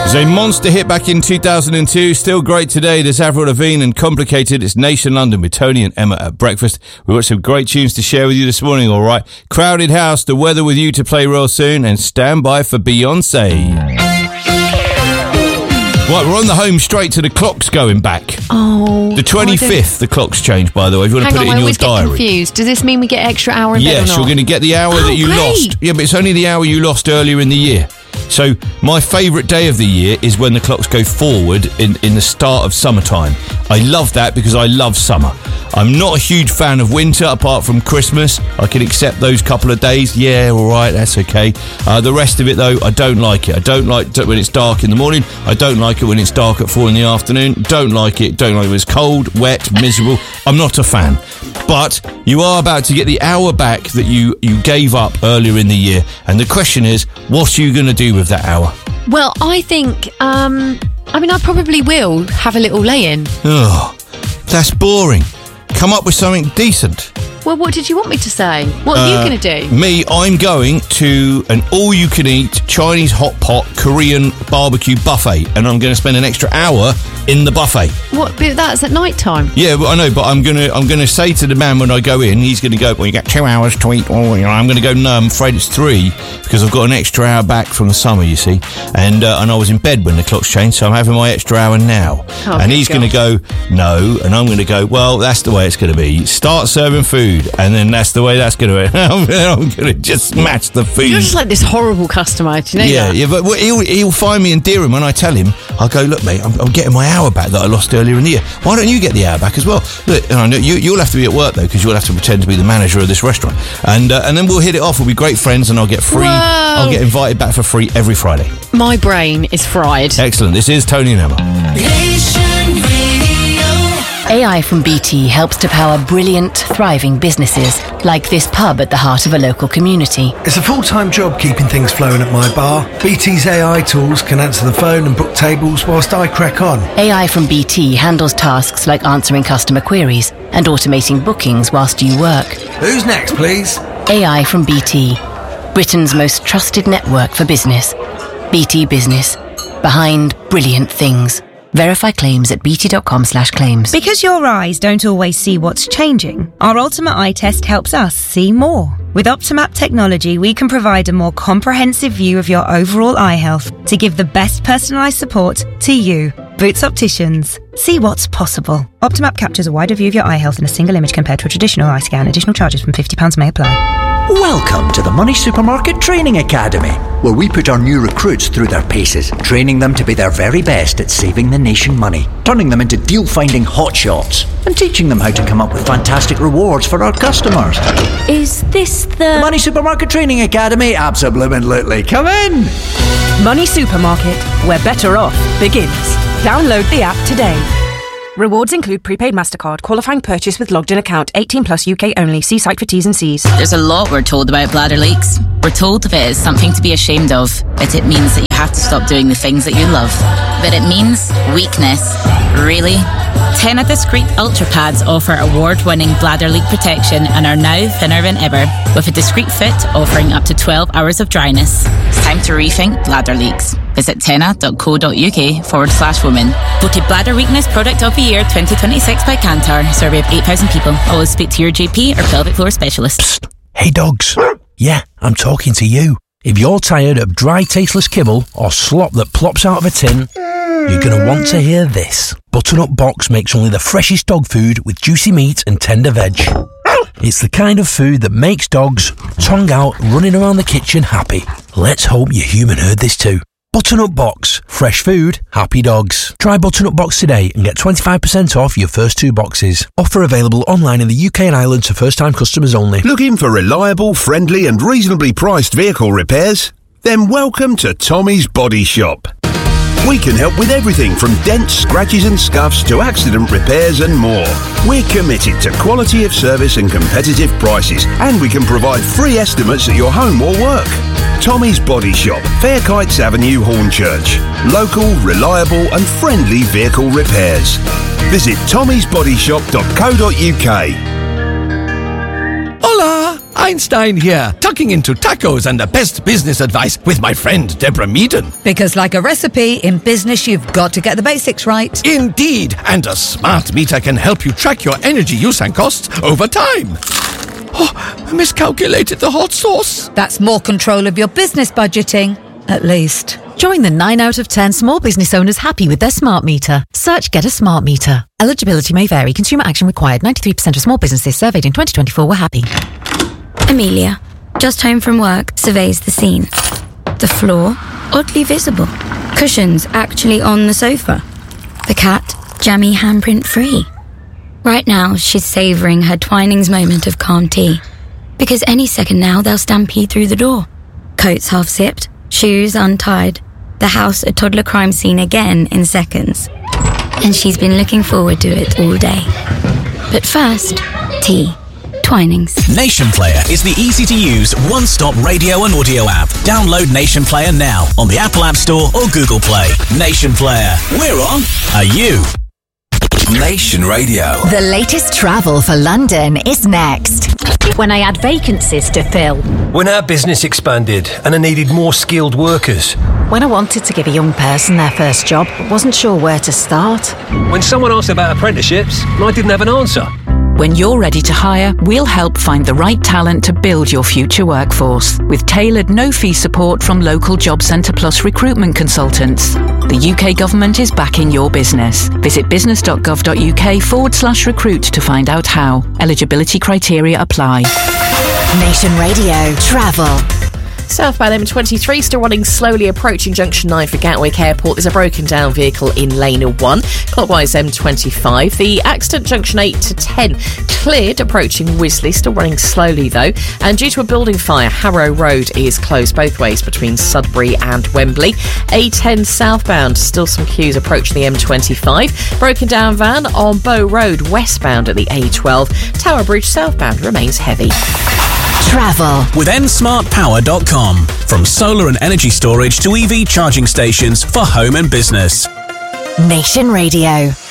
It's a monster hit back in 2002, still great today. There's Avril Lavigne and Complicated. It's Nation London with Tony and Emma at breakfast. We've got some great tunes to share with you this morning, all right? Crowded House, The Weather With You to play real soon, and stand by for Beyonce. Right, we're on the home straight to the clocks going back. Oh. The 25th, the clock's changed, by the way, if you want to put it in your diary. Get confused. Does this mean we get extra hour in bed or Yes, not? you're going to get the hour that you lost. Yeah, but it's only the hour you lost earlier in the year. So my favourite day of the year is when the clocks go forward in the start of summertime. I love that because I love summer. I'm not a huge fan of winter apart from Christmas. I can accept those couple of days. Yeah, all right, that's okay. The rest of it, though, I don't like it. I don't like when it's dark in the morning. I don't like it when it's dark at 4 in the afternoon. Don't like it. Don't like it when it's cold, wet, miserable. I'm not a fan. But you are about to get the hour back that you gave up earlier in the year. And the question is, what are you going to do with that hour? Well, I think, I probably will have a little lay-in. Oh, that's boring. Come up with something decent. Well, what did you want me to say? What are you going to do? Me, I'm going to an all-you-can-eat Chinese hot pot Korean barbecue buffet, and I'm going to spend an extra hour in the buffet. What? But that's at night time. Yeah, well, I know, but I'm gonna say to the man when I go in, he's going to go, well, you got 2 hours to eat. I'm going to go, no, I'm afraid it's 3 because I've got an extra hour back from the summer, you see, and I was in bed when the clocks changed, so I'm having my extra hour now. Oh, and he's going to go, no, and I'm going to go, well, that's the way it's going to be. Start serving food, and then that's the way that's going to be. I'm going to just match the food. You're just like this horrible customer, do you know that? Yeah, but he'll find me endearing when I tell him. I'll go, look, mate, I'm getting my hour back that I lost earlier in the year. Why don't you get the hour back as well? Look, I know you'll have to be at work, though, because you'll have to pretend to be the manager of this restaurant. And then we'll hit it off. We'll be great friends, and I'll get free. Whoa. I'll get invited back for free every Friday. My brain is fried. Excellent. This is Tony and Emma. AI from BT helps to power brilliant, thriving businesses, like this pub at the heart of a local community. It's a full-time job keeping things flowing at my bar. BT's AI tools can answer the phone and book tables whilst I crack on. AI from BT handles tasks like answering customer queries and automating bookings whilst you work. Who's next, please? AI from BT, Britain's most trusted network for business. BT Business, behind brilliant things. Verify claims at bt.com/claims. Because your eyes don't always see what's changing, our Ultimate Eye Test helps us see more. With Optimap technology, we can provide a more comprehensive view of your overall eye health to give the best personalised support to you. Boots Opticians. See what's possible. Optimap captures a wider view of your eye health in a single image compared to a traditional eye scan. Additional charges from £50 may apply. Welcome to the Money Supermarket Training Academy, where we put our new recruits through their paces, training them to be their very best at saving the nation money, turning them into deal-finding hotshots, and teaching them how to come up with fantastic rewards for our customers. Is this The Money Supermarket Training Academy? Absolutely. Come in! Money Supermarket, where better off begins. Download the app today. Rewards include prepaid MasterCard, qualifying purchase with logged-in account, 18 plus UK only. See site for T's and C's. There's a lot we're told about bladder leaks. We're told of it as something to be ashamed of, but it means that you have to stop doing the things that you love. But it means weakness. Really? Tena Discreet Ultra Pads offer award-winning bladder leak protection and are now thinner than ever, with a discreet fit offering up to 12 hours of dryness. It's time to rethink bladder leaks. Visit tena.co.uk/women. Voted Bladder Weakness Product of the Year 2026 by Kantar. Survey of 8,000 people. Always speak to your GP or pelvic floor specialist. Psst. Hey dogs. Yeah, I'm talking to you. If you're tired of dry, tasteless kibble or slop that plops out of a tin, you're going to want to hear this. Butternut Box makes only the freshest dog food with juicy meat and tender veg. It's the kind of food that makes dogs, tongue out, running around the kitchen happy. Let's hope your human heard this too. Butternut Box. Fresh food, happy dogs. Try Butternut Box today and get 25% off your first 2 boxes. Offer available online in the UK and Ireland to first-time customers only. Looking for reliable, friendly and reasonably priced vehicle repairs? Then welcome to Tommy's Body Shop. We can help with everything from dents, scratches and scuffs to accident repairs and more. We're committed to quality of service and competitive prices, and we can provide free estimates at your home or work. Tommy's Body Shop, Fairkites Avenue, Hornchurch. Local, reliable and friendly vehicle repairs. Visit tommysbodyshop.co.uk. Hola! Einstein here, tucking into tacos and the best business advice with my friend Deborah Meaden. Because like a recipe, in business you've got to get the basics right. Indeed, and a smart meter can help you track your energy use and costs over time. Oh, I miscalculated the hot sauce. That's more control of your business budgeting, at least. Join the 9 out of 10 small business owners happy with their smart meter. Search Get a Smart Meter. Eligibility may vary. Consumer action required. 93% of small businesses surveyed in 2024 were happy. Amelia, just home from work, surveys the scene. The floor, oddly visible. Cushions actually on the sofa. The cat, jammy handprint free. Right now, she's savouring her Twinings moment of calm tea. Because any second now, they'll stampede through the door. Coats half zipped, shoes untied. The house a toddler crime scene again in seconds. And she's been looking forward to it all day. But first, tea. Twinings. Nation Player is the easy-to-use, one-stop radio and audio app. Download Nation Player now on the Apple App Store or Google Play. Nation Player. We're on. Are you? Nation Radio. The latest travel for London is next. When I had vacancies to fill. When our business expanded and I needed more skilled workers. When I wanted to give a young person their first job, but wasn't sure where to start. When someone asked about apprenticeships and I didn't have an answer. When you're ready to hire, we'll help find the right talent to build your future workforce with tailored no-fee support from local Job Centre Plus recruitment consultants. The UK government is backing your business. Visit business.gov.uk/recruit to find out how. Eligibility criteria apply. Nation Radio Travel. Southbound M23 still running slowly, approaching junction 9 for Gatwick Airport. There's a broken down vehicle in lane 1. Clockwise M25. The accident junction 8 to 10 cleared, approaching Wisley. Still running slowly though. And due to a building fire, Harrow Road is closed both ways between Sudbury and Wembley. A10 southbound, still some queues approaching the M25. Broken down van on Bow Road westbound at the A12. Tower Bridge southbound remains heavy. Travel with nsmartpower.com. From solar and energy storage to EV charging stations for home and business. Nation Radio.